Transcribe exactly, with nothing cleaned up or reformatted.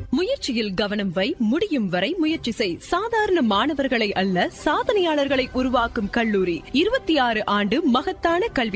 முயற்சியில் கவனம் வை, முடியும் வரை முயற்சி செய். சாதாரண மாணவர்களை அல்ல, சாதனையாளர்களை உருவாக்கும் கல்லூரி. இருபத்தி ஆறு ஆண்டு மகத்தான கல்வி